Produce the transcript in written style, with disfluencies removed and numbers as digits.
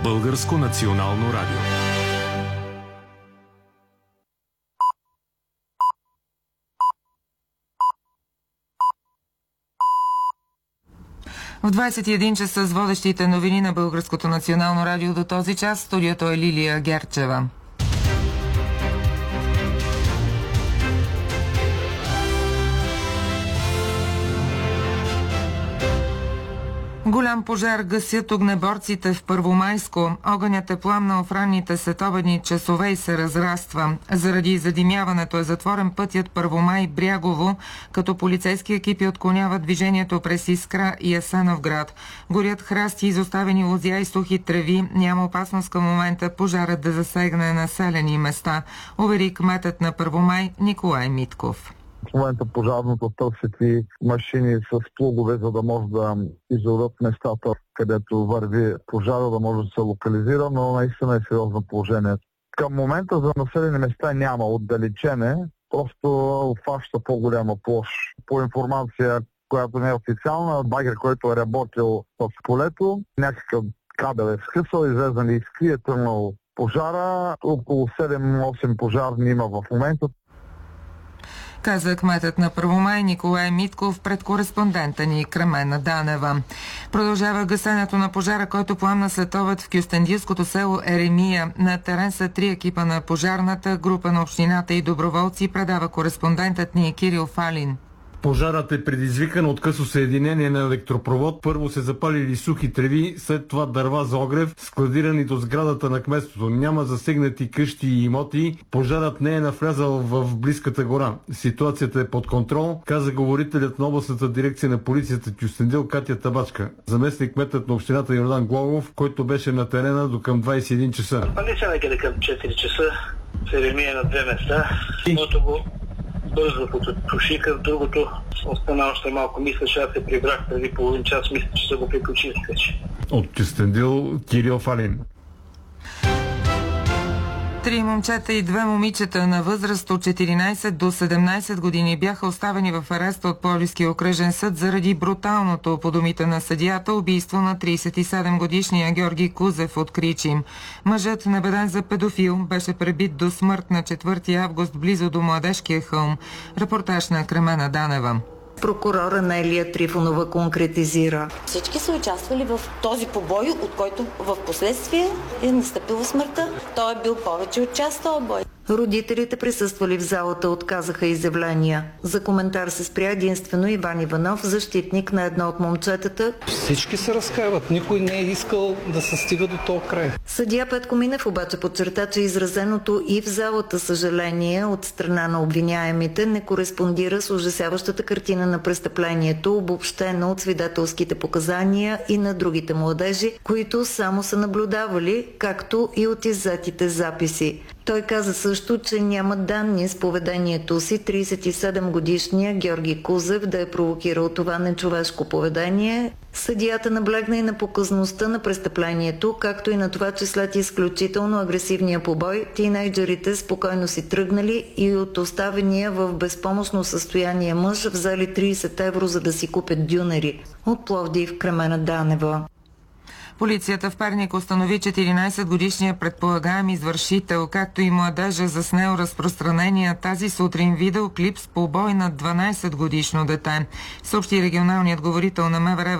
Българско национално радио. В 21 часа с водещите новини на Българското национално радио до този час. Студиото е Лилия Герчева. Голям пожар гасят огнеборците в Първомайско. Огънят е пламнал в ранните следобедни часове и се разраства. Заради задимяването е затворен пътят Първомай-Брягово, като полицейски екипи отклоняват движението през Искра и Асеновград. Горят храсти, изоставени лозя и сухи треви. Няма опасност към момента пожарът да засегне населени места, увери кметът на Първомай Николай Митков. В момента пожарното търсят и машини с плугове, за да може да изорят местата, където върви пожара, да може да се локализира, но наистина е сериозно положение. Към момента за населени места няма отдалечене, просто обхваща по-голяма площ. По информация, която не е официална, багер, който е работил в полето, някакъв кабел е скъсал, излезнали искри, е тръгнал пожара. Около 7-8 пожарни има в момента. Каза кметът на Първомай Николай Митков пред кореспондента ни Кремена Данева. Продължава гасенето на пожара, който пламна след обед в кюстендилското село Еремия. На терен са 3 екипа на пожарната група на общината и доброволци, предава кореспондентът ни Кирил Фалин. Пожарът е предизвикан от късо съединение на електропровод. Първо се запалили сухи треви, след това дърва за огрев, складирани до сградата на кметството. Няма засегнати къщи и имоти. Пожарът не е навлязал в близката гора. Ситуацията е под контрол, каза говорителят на областната дирекция на полицията Кюстендил Катя Табачка. Заместник кметът на общината Йордан Глогов, който беше на терена до към 21 часа. Пали се някъде към 4 часа, се ремия на 2 места. Едното го бързо потуши, към другото остана още малко. Мисля, че аз се прибрах преди половин час. Мисля, че са го приключили вече. От Кюстендил Кирил Фалин. 3 момчета и 2 момичета на възраст от 14 до 17 години бяха оставени в ареста от Пловдивския окръжен съд заради бруталното, по думите на съдията, убийство на 37-годишния Георги Кузев от Кричим. Мъжът, набеден за педофил, беше пребит до смърт на 4 август близо до Младежкия хълм. Репортаж на Кремена Данева. Прокурора Нелия Трифонова конкретизира. Всички са участвали в този побой, от който в последствие е настъпила смъртта. Той е бил повече от час този бой. Родителите, присъствали в залата, отказаха изявления. За коментар се спря единствено Иван Иванов, защитник на едно от момчетата. Всички се разкаиват. Никой не е искал да се стига до този край. Съдия Петко Минев обаче подчерта, че изразеното и в залата съжаление от страна на обвиняемите не кореспондира с ужасяващата картина на престъплението, обобщена от свидетелските показания и на другите младежи, които само са наблюдавали, както и от иззетите записи. Той каза също, че няма данни с поведението си 37-годишния Георги Кузев да е провокирал това нечовешко поведение. Съдията наблегна и на показността на престъплението, както и на това, че след изключително агресивния побой, тинейджерите спокойно си тръгнали и от оставения в безпомощно състояние мъж взели 30 евро, за да си купят дюнери. От Пловдив, Кремена Данева. Полицията в Перник установи 14-годишния предполагаем извършител, както и младежа, заснел разпространения тази сутрин видеоклип с побой на 12-годишно дете. Съобщи регионалният говорител на МВР